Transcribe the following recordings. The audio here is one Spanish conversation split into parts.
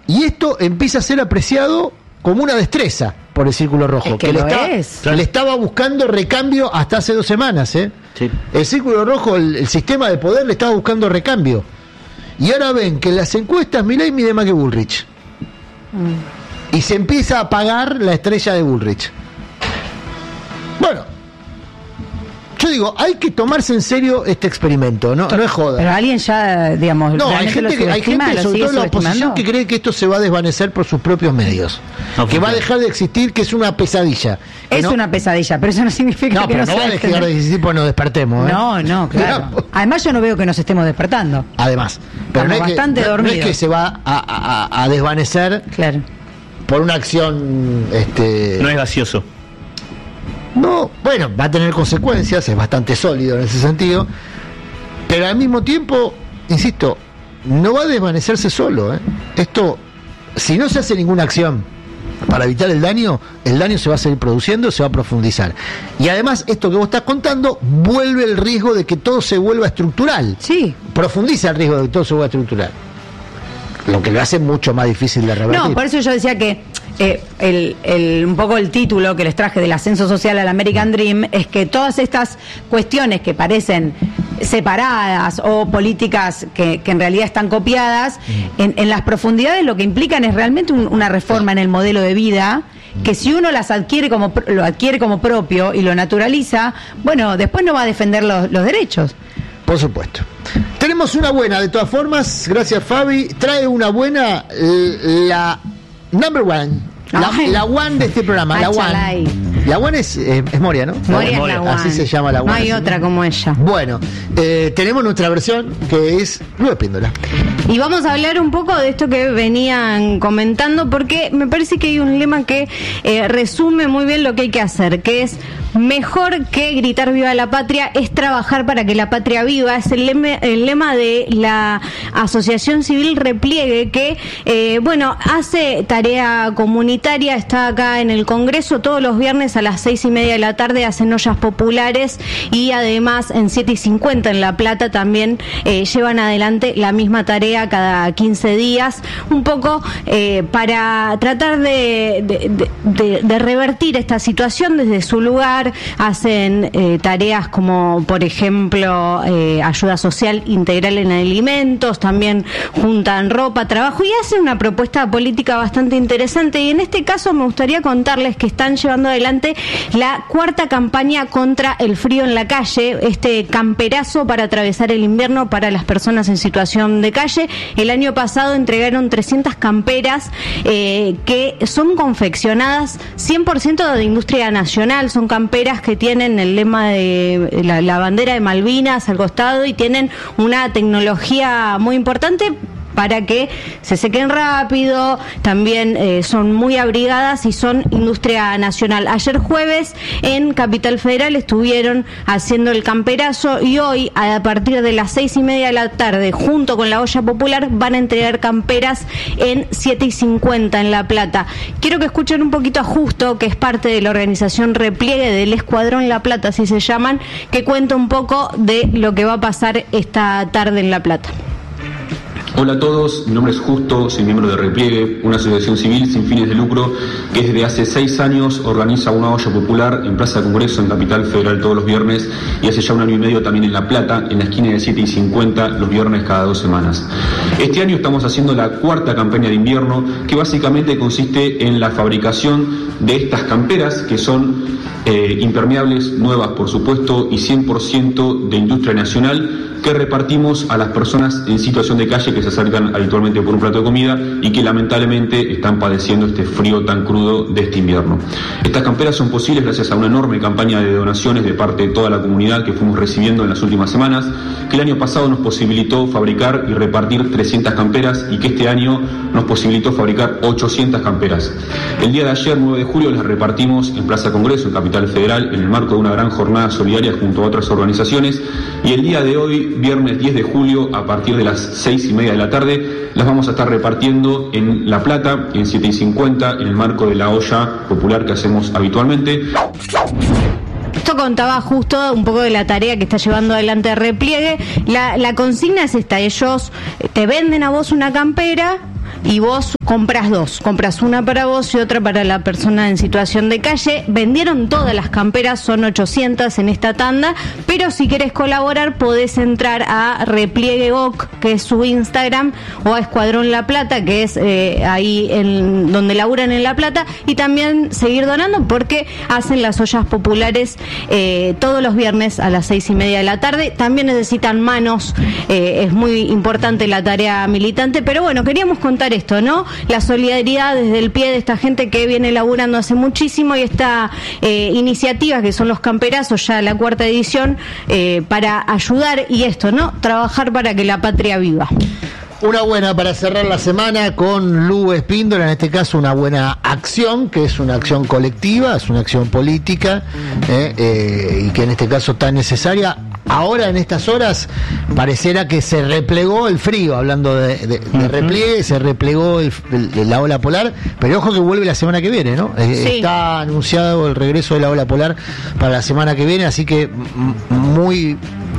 Y esto empieza a ser apreciado como una destreza por el Círculo Rojo, es que le estaba buscando recambio hasta hace 2 semanas. Sí. El Círculo Rojo, el sistema de poder, le estaba buscando recambio. Y ahora ven que en las encuestas Milei mide más que Bullrich. Y se empieza a apagar la estrella de Bullrich. Bueno, yo digo, hay que tomarse en serio este experimento, no es joda. Pero alguien ya, digamos, no, hay gente, sobre todo la oposición, que cree que esto se va a desvanecer por sus propios medios, que va a dejar de existir, que es una pesadilla. Es una pesadilla, pero eso no significa que no va a dejar de existir porque nos despertemos. No, claro. Además yo no veo que nos estemos despertando. Además, pero bastante dormidos. No es que se va a desvanecer, claro, por una acción. No es gaseoso. No, bueno, va a tener consecuencias, es bastante sólido en ese sentido, pero al mismo tiempo, insisto, no va a desvanecerse solo. Esto, si no se hace ninguna acción para evitar el daño se va a seguir produciendo, se va a profundizar. Y además, esto que vos estás contando, vuelve el riesgo de que todo se vuelva estructural. Sí. Profundiza el riesgo de que todo se vuelva estructural. Lo que lo hace mucho más difícil de revertir. No, por eso yo decía que un poco el título que les traje del ascenso social al American Dream es que todas estas cuestiones que parecen separadas o políticas que en realidad están copiadas, en las profundidades lo que implican es realmente una reforma en el modelo de vida, que si uno lo adquiere como propio y lo naturaliza, bueno, después no va a defender los derechos. Por supuesto. Tenemos una buena, de todas formas, gracias Fabi. Trae una buena, la number one, la one de este programa, la one. La one es Moria, ¿no? Moria es la one. Así se llama la one. No hay otra como ella. Bueno, tenemos nuestra versión que es Nube Píndola. Y vamos a hablar un poco de esto que venían comentando, porque me parece que hay un lema que resume muy bien lo que hay que hacer, que es: mejor que gritar viva la patria es trabajar para que la patria viva. Es el lema de la Asociación Civil Repliegue, que hace tarea comunitaria, está acá en el Congreso todos los viernes a las 6:30 de la tarde, hacen ollas populares, y además en 7:50 en La Plata también llevan adelante la misma tarea cada 15 días, un poco para tratar de revertir esta situación desde su lugar. Hacen tareas como, por ejemplo, ayuda social integral en alimentos, también juntan ropa, trabajo, y hacen una propuesta política bastante interesante. Y en este caso me gustaría contarles que están llevando adelante la 4ª campaña contra el frío en la calle, este camperazo para atravesar el invierno para las personas en situación de calle. El año pasado entregaron 300 camperas que son confeccionadas 100% de industria nacional. Son camperas que tienen el lema de la bandera de Malvinas al costado y tienen una tecnología muy importante para que se sequen rápido, también son muy abrigadas y son industria nacional. Ayer jueves en Capital Federal estuvieron haciendo el camperazo, y hoy a partir de las 6:30 de la tarde, junto con la olla popular, van a entregar camperas en 7:50 en La Plata. Quiero que escuchen un poquito a Justo, que es parte de la organización Repliegue del Escuadrón La Plata, así se llaman, que cuenta un poco de lo que va a pasar esta tarde en La Plata. Hola a todos, mi nombre es Justo, soy miembro de Repliegue, una asociación civil sin fines de lucro que desde hace 6 años organiza una olla popular en Plaza Congreso, en Capital Federal, todos los viernes, y hace ya 1 año y medio también en La Plata, en la esquina de 7:50, los viernes cada 2 semanas. Este año estamos haciendo la 4ª campaña de invierno, que básicamente consiste en la fabricación de estas camperas, que son impermeables, nuevas por supuesto, y 100% de industria nacional, que repartimos a las personas en situación de calle que se acercan habitualmente por un plato de comida y que lamentablemente están padeciendo este frío tan crudo de este invierno. Estas camperas son posibles gracias a una enorme campaña de donaciones de parte de toda la comunidad que fuimos recibiendo en las últimas semanas, que el año pasado nos posibilitó fabricar y repartir 300 camperas, y que este año nos posibilitó fabricar 800 camperas. El día de ayer, 9 de julio, las repartimos en Plaza Congreso, en Capital Federal, en el marco de una gran jornada solidaria junto a otras organizaciones, y el día de hoy, viernes 10 de julio, a partir de las 6:30 de la tarde, las vamos a estar repartiendo en La Plata, en 7:50, en el marco de la olla popular que hacemos habitualmente. Esto contaba Justo un poco de la tarea que está llevando adelante Repliegue. La consigna es esta: ellos te venden a vos una campera, y vos compras dos. Compras una para vos y otra para la persona en situación de calle. Vendieron todas las camperas, son 800 en esta tanda, pero si querés colaborar podés entrar a Repliegue GOC, que es su Instagram, o a Escuadrón La Plata, que es ahí donde laburan en La Plata, y también seguir donando porque hacen las ollas populares todos los viernes a las 6:30 de la tarde. También necesitan manos, es muy importante la tarea militante, pero bueno, queríamos contar esto, ¿no? La solidaridad desde el pie de esta gente que viene laburando hace muchísimo, y esta iniciativa que son los camperazos, ya la 4ª edición, para ayudar y esto, ¿no? Trabajar para que la patria viva. Una buena para cerrar la semana con Lu Espíndola, en este caso una buena acción, que es una acción colectiva, es una acción política, y que en este caso tan necesaria. Ahora en estas horas pareciera que se replegó el frío, hablando de repliegue, se replegó la ola polar, pero ojo que vuelve la semana que viene, ¿no? Sí. Está anunciado el regreso de la ola polar para la semana que viene, así que muy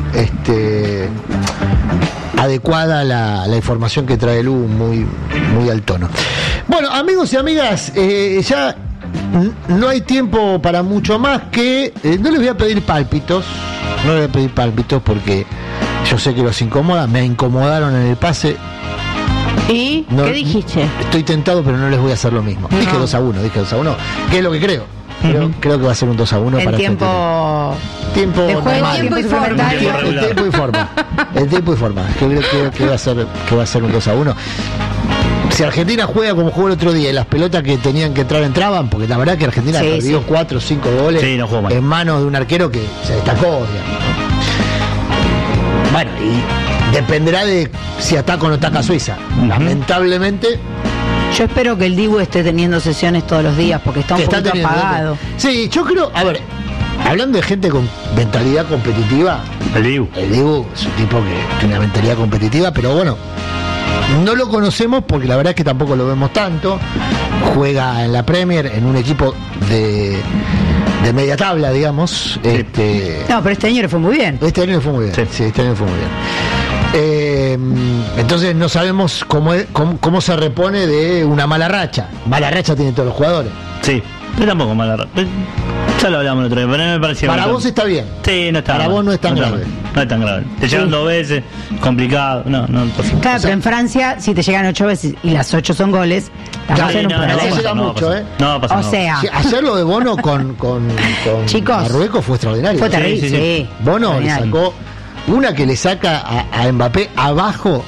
adecuada la información que trae Lu, muy al tono. Bueno, amigos y amigas, ya no hay tiempo para mucho más que... no les voy a pedir pálpitos, porque yo sé que los incomoda, me incomodaron en el pase. ¿Y qué dijiste? Estoy tentado, pero no les voy a hacer lo mismo. Dije 2-1, que es lo que creo. Creo que va a ser un 2-1 para tiempo de juego, tiempo y forma. El tiempo y forma. Creo que va a ser un 2-1. Si Argentina juega como jugó el otro día y las pelotas que tenían que entrar entraban, porque la verdad que Argentina perdió 4 o 5 goles en manos de un arquero que se destacó, digamos, ¿no? Bueno, y dependerá de si ataca o no ataca Suiza. Lamentablemente. Yo espero que el Dibu esté teniendo sesiones todos los días, porque está un poquito apagado. Sí, yo creo, a ver, hablando de gente con mentalidad competitiva, el Dibu es un tipo que tiene una mentalidad competitiva, pero bueno, no lo conocemos porque la verdad es que tampoco lo vemos tanto. Juega en la Premier en un equipo de media tabla, digamos. No, pero este año le fue muy bien. Sí, este año le fue muy bien. Entonces no sabemos cómo se repone de una mala racha. Mala racha tienen todos los jugadores. Sí, pero tampoco mala racha. Ya lo hablamos el otro día, pero me parecía. Para vos está bien. Sí, no está. Para vos no es tan grave. No es tan grave. Te llegan 2 veces, complicado. No. Claro, pero en Francia, si te llegan 8 veces y las 8 son goles, estamos en un problema. No pasa nada. O sea, ayer lo de Bono con chicos, Marruecos fue extraordinario. Fue terrible. Sí. Bono le sacó una que le saca a Mbappé abajo,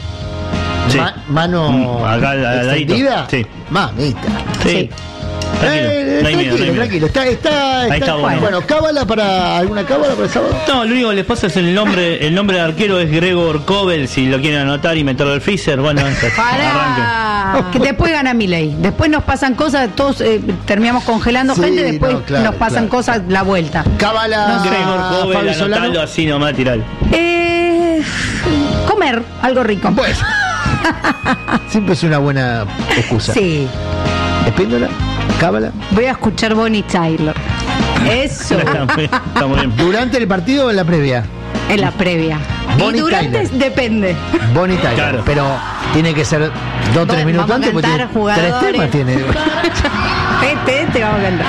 mano extendida. Sí. Mamita. Sí. Tranquilo. Está bueno. ¿Cábala para alguna cábala para el sábado? No, lo único que les pasa es el nombre de arquero es Gregor Kobel, si lo quieren anotar y meterlo al freezer, bueno, que después gana Milei. Después nos pasan cosas, todos terminamos congelando gente, después nos pasan cosas la vuelta. Cábala, Gregor Kobel, anotalo así nomás, tiralo. Comer algo rico. Bueno. Siempre es una buena excusa. Sí. Espíndola, cábala. Voy a escuchar Bonnie Tyler. Eso. Está muy bien. ¿Durante el partido o en la previa? En la previa. Bonnie y durante Tyler. depende. Bonnie Tyler, claro. Pero tiene que ser 2 o 3 minutos antes porque tiene 3 temas tiene. Te vamos a cantar.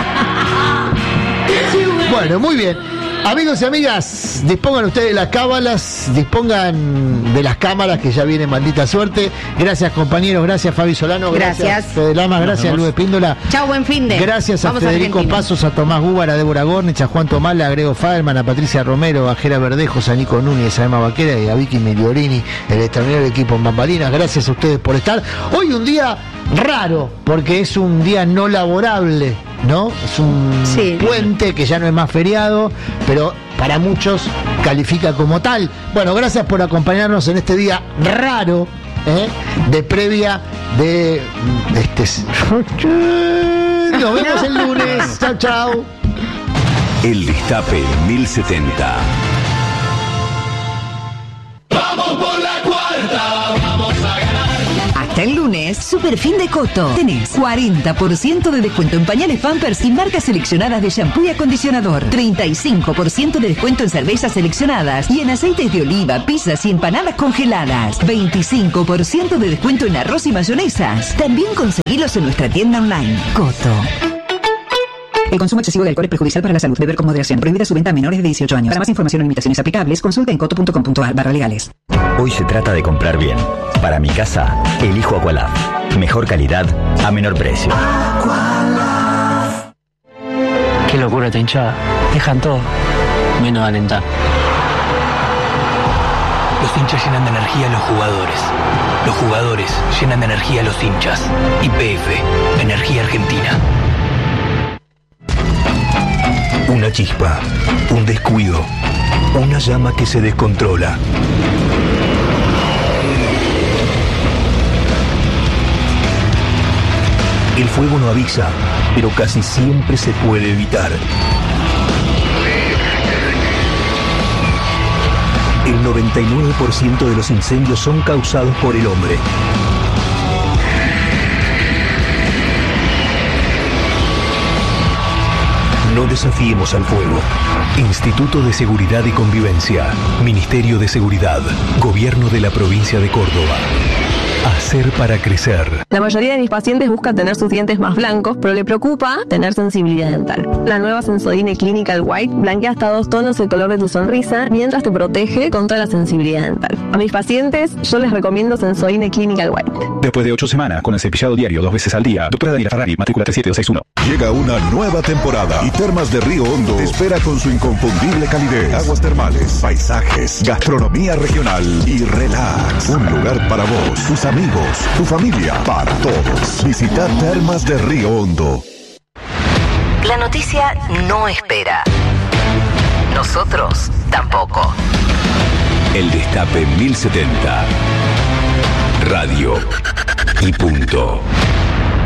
Bueno, muy bien. Amigos y amigas, dispongan ustedes de las cábalas, dispongan de las cámaras que ya viene Maldita Suerte. Gracias compañeros, gracias Fabi Solano, gracias Fede Lamas, gracias Luis Espíndola. Chau, buen fin de. Gracias a Federico Pasos, a Tomás Gúbara, a Débora Gornich, a Juan Tomala, a Grego Faderman, a Patricia Romero, a Jera Verdejos, a Nico Núñez, a Emma Vaquera y a Vicky Migliorini, el extraordinario equipo en Bambalinas. Gracias a ustedes por estar. Hoy un día raro, porque es un día no laborable, ¿no? Es un puente que ya no es más feriado, pero para muchos califica como tal. Bueno, gracias por acompañarnos en este día raro, de previa de nos vemos el lunes. Chau. El Destape 1070. Vamos por la cuarta, vamos a ganar. Hasta hasta el lunes, Super Fin de Coto. Tenés 40% de descuento en pañales Pampers y marcas seleccionadas de shampoo y acondicionador. 35% de descuento en cervezas seleccionadas y en aceites de oliva, pizzas y empanadas congeladas. 25% de descuento en arroz y mayonesas. También conseguilos en nuestra tienda online. Coto. El consumo excesivo de alcohol es perjudicial para la salud. Beber con moderación. Prohibida su venta a menores de 18 años. Para más información o limitaciones aplicables, consulta en coto.com.ar/legales. Hoy se trata de comprar bien. Para mi casa, elijo Aqualab. Mejor calidad a menor precio. Qué locura esta hinchada. Dejan todo, menos alentar. Los hinchas llenan de energía a los jugadores. Los jugadores llenan de energía a los hinchas. YPF, Energía Argentina. Una chispa, un descuido, una llama que se descontrola. El fuego no avisa, pero casi siempre se puede evitar. El 99% de los incendios son causados por el hombre. No desafiemos al fuego. Instituto de Seguridad y Convivencia. Ministerio de Seguridad. Gobierno de la Provincia de Córdoba. Hacer para crecer. La mayoría de mis pacientes buscan tener sus dientes más blancos, pero le preocupa tener sensibilidad dental. La nueva Sensodyne Clinical White blanquea hasta 2 tonos el color de tu sonrisa mientras te protege contra la sensibilidad dental. A mis pacientes yo les recomiendo Sensodyne Clinical White. Después de 8 semanas con el cepillado diario 2 veces al día, doctora Daniela Ferrari, matrícula 37261. Llega una nueva temporada y Termas de Río Hondo te espera con su inconfundible calidez, aguas termales, paisajes, gastronomía regional y relax. Un lugar para vos, tus amigos, tu familia, para todos. Visita Termas de Río Hondo. La noticia no espera. Nosotros tampoco. El Destape 1070. Radio y punto.